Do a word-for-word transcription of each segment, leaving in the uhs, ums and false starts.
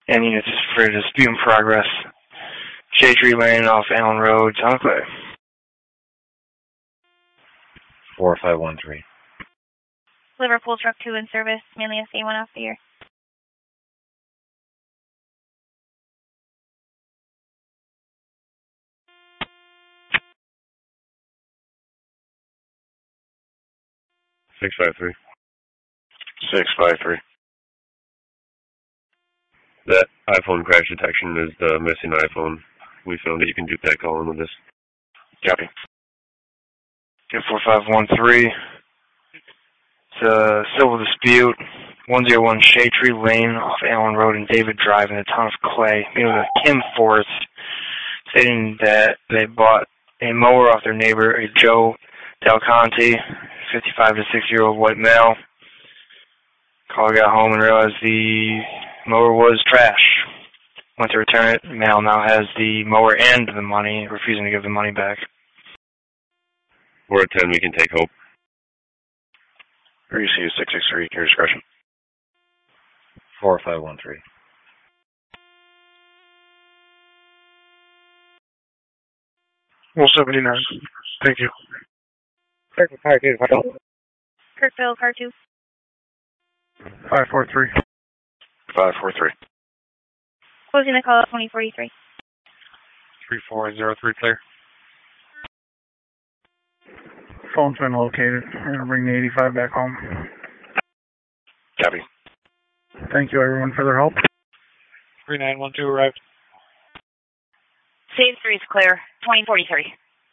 And units for dispute in progress. Shade Tree Lane off Allen Road, Town Clay. four five one three. Liverpool Truck two in service, mainly S A one off the air. six five three. six five three. That iPhone crash detection is the missing iPhone. We found it. You can do that call in with this. Copy. Okay, four five one three. It's a civil dispute. one oh one Shade Tree Lane off Allen Road and David Drive in the town of Clay. Meeting with Kim Forrest, stating that they bought a mower off their neighbor, a Joe Del Conte, fifty-five to sixty-year-old white male. Caller got home and realized the mower was trash. Went to return it. Male now has the mower and the money, refusing to give the money back. We're at ten. We can take Hope. Receive six six three. Your discretion. four five one three. one seventy-nine. Thank you. Kirkville, car two. five four three. five four three. Closing the call at twenty forty-three. three four zero three clear. Phone's been located. We're going to bring the eighty-five back home. Copy. Thank you, everyone, for their help. three nine one two arrived. Save three is clear. twenty forty-three.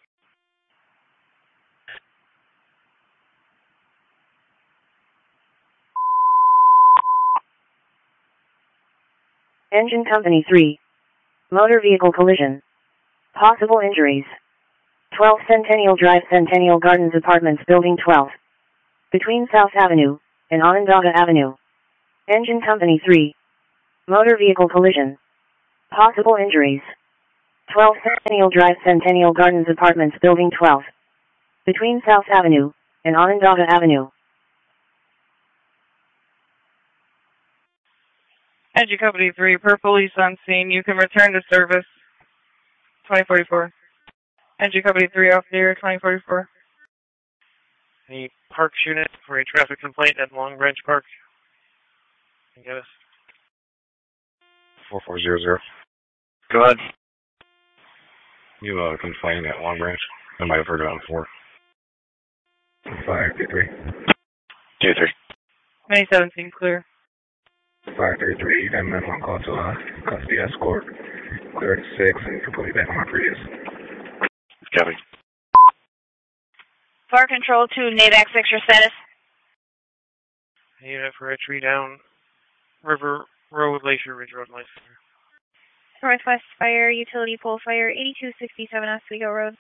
Engine Company three. Motor vehicle collision. Possible injuries. twelve Centennial Drive, Centennial Gardens Apartments, Building twelve. Between South Avenue and Onondaga Avenue. Engine Company three. Motor vehicle collision. Possible injuries. twelve Centennial Drive, Centennial Gardens Apartments, Building twelve. Between South Avenue and Onondaga Avenue. Engine Company three, per police on scene, you can return to service. twenty forty-four. Engine Company three off the air, twenty forty-four. The Parks unit for a traffic complaint at Long Branch Park. Can you get us? four four zero zero. Go ahead. You uh, complained at Long Branch. I might have heard it on four. five two three. two three. twenty seventeen, clear. five three three, ten minutes on call to uh, custody escort. Clear at six and completely back on my previous. Copy. Fire Control to NAVAC six, your status? Unit for a tree down River Road, Glacier Ridge Road, Life. Northwest Fire, Utility Pole Fire, eighty-two sixty-seven Oswego Road.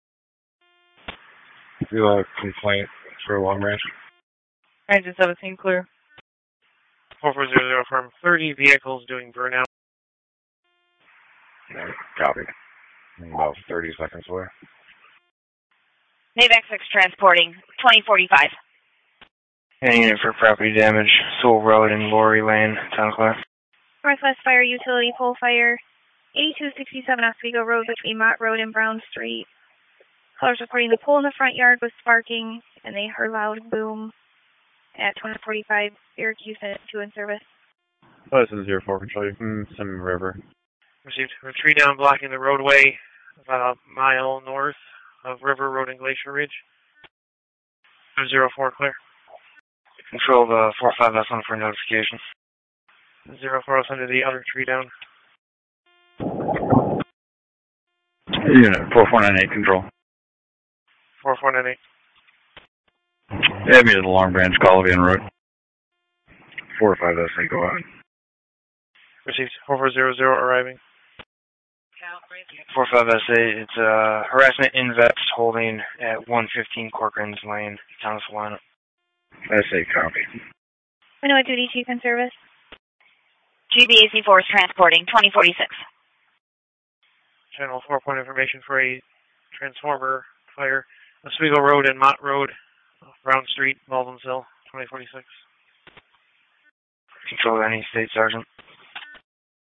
You uh, complaint for Long Branch. Engine seventeen, clear. four four zero zero from thirty vehicles doing burnout. Yeah, copy. About thirty seconds away. NAVAC six transporting. twenty forty-five. Any unit for property damage, Sewell Road and Lorry Lane, Town Clay. Northwest Fire, Utility Pole Fire, eighty-two sixty-seven Oswego Road between Mott Road and Brown Street. Callers reporting the pole in the front yard was sparking, and they heard loud boom at twenty forty-five. Syracuse two in service. Oh, this is zero four control. You can send River. Received a tree down blocking the roadway about a mile north of River Road and Glacier Ridge. zero four clear. Control the four five S one for notification. zero four will send to the other tree down. Unit four four nine eight, control. four four nine eight. Add me to the Long Branch, Collivian Road. four five S eight, go on. Received four four zero zero arriving. four five S eight, it's uh, harassment invest holding at one fifteen Corcoran's Lane, Town of Salina. S eight, copy. I know a duty chief in service. G B A C four is transporting. twenty forty-six. Channel four point information for a transformer fire. Oswego Road and Mott Road, Brown Street, Baldwinsville, twenty forty-six. Control any state sergeant.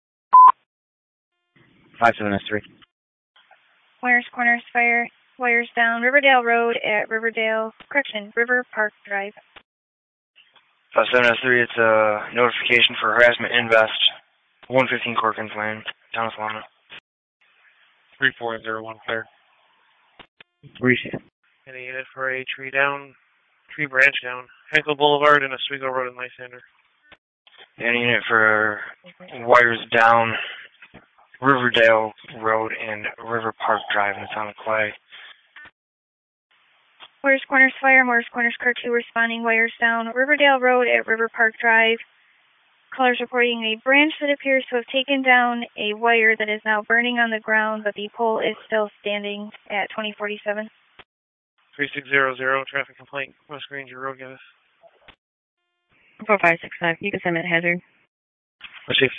five seven S three. Wires Corners Fire. Wires down Riverdale Road at Riverdale, correction, River Park Drive. five seven S three, it's a notification for harassment invest. one fifteen Corkins Lane, town of Solana. three four zero one clear. Appreciate it. Any unit for a tree down, tree branch down, Henkel Boulevard and Oswego Road in Lysander. Any unit for wires down Riverdale Road and River Park Drive in the town of Clay. Wires Corners Fire, Wires Corners Car two responding, wires down Riverdale Road at River Park Drive. Callers reporting a branch that appears to have taken down a wire that is now burning on the ground, but the pole is still standing at twenty forty-seven. three six zero zero, traffic complaint, West Granger Road, give us. four five six five, you can send it hazard. Received.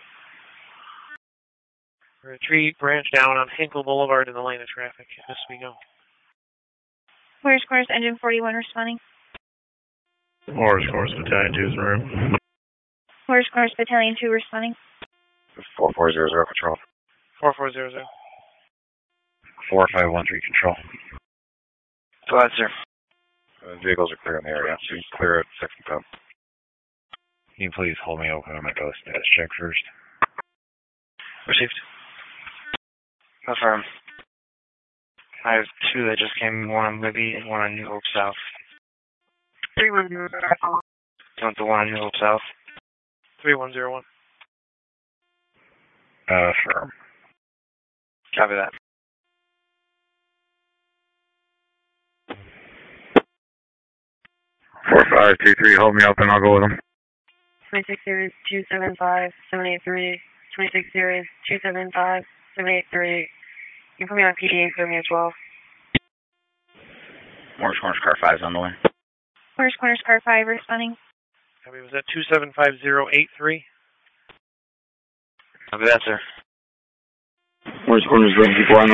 For a tree branch down on Hinkle Boulevard in the lane of traffic. Yes, we go. Wires Corners Engine forty-one responding. Wires Corners Battalion two is in room. Wires Corners Battalion two responding. four four zero zero control. four four zero zero. four five one three control. Go ahead, sir. Uh, vehicles are clear in the area. So you can clear at six and ten. Can you please hold me open? I'm going to go status check first. Received. Confirm. I have two that just came, one on Libby and one on New Hope South. three one zero. Do you want the one on New Hope South? three one zero one. Uh, firm. Copy that. four five two three, hold me up and I'll go with them. twenty-six series two seven five seven eight three. twenty-six series two seven five seven eight three. You can put me on P D A for me as well. Wires Corners Car five's on the way. Wires Corners Car five responding. Copy, was that two seven five zero eight three? Copy that, sir. Wires Corners Road before on